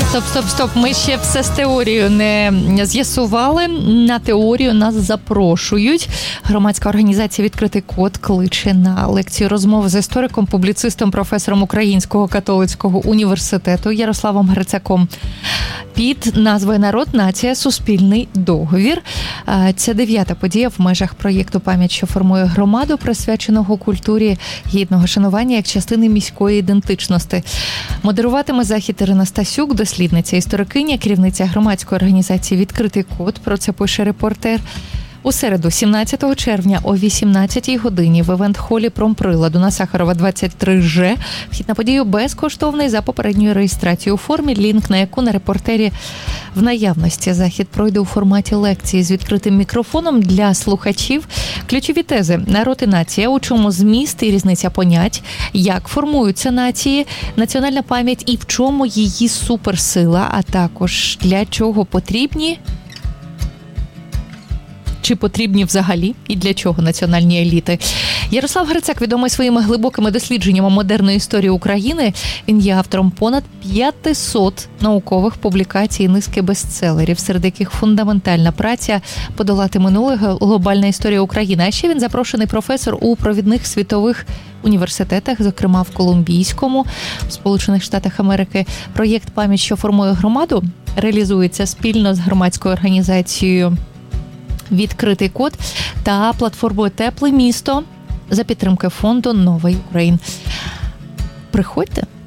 Стоп. Ми ще все з теорією не з'ясували. На теорію нас запрошують. Громадська організація «Відкритий код» кличе на лекцію розмови з істориком, публіцистом, професором Українського католицького університету Ярославом Грицаком під назвою «Народ, нація, суспільний договір». Це 9-та подія в межах проєкту «Пам'ять, що формує громаду», присвяченого культурі гідного шанування як частини міської ідентичності. Модеруватиме захід Ірина Стасюк, дослідниця, історикиня, керівниця громадської організації «Відкритий код». Про це пише репортер. У середу, 17 червня о 18-й годині в івент-холі Промприладу на Сахарова 23Ж. Вхід на подію безкоштовний за попередньою реєстрацією у формі, лінк на яку на репортері в наявності. Захід пройде у форматі лекції з відкритим мікрофоном для слухачів. Ключові тези: народ і нація, у чому зміст і різниця понять, як формуються нації, національна пам'ять і в чому її суперсила, а також для чого потрібні, чи потрібні взагалі і для чого національні еліти. Ярослав Грицак відомий своїми глибокими дослідженнями модерної історії України. Він є автором понад 500 наукових публікацій і низки бестселерів, серед яких фундаментальна праця «Подолати минуле. Глобальна історія України». А ще він запрошений професор у провідних світових університетах, зокрема в Колумбійському, в Сполучених Штатах Америки. Проєкт «Пам'ять, що формує громаду» реалізується спільно з громадською організацією «Відкритий код» та платформою «Тепле місто» за підтримки фонду «Новий Україн». Приходьте!